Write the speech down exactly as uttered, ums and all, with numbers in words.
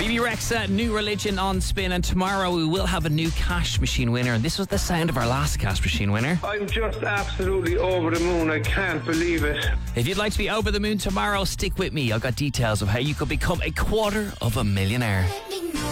Stevie Rexa, New Religion on Spin, and tomorrow we will have a new cash machine winner, and this was the sound of our last cash machine winner. I'm just absolutely over the moon. I can't believe it. If you'd like to be over the moon tomorrow, stick with me. I've got details of how you could become a quarter of a millionaire.